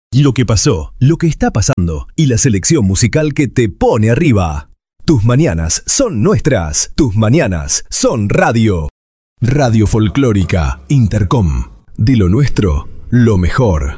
Lo que pasó, lo que está pasando y la selección musical que te pone arriba. Tus mañanas son nuestras. Tus mañanas son radio. Radio Folclórica Intercom. De lo nuestro, lo mejor.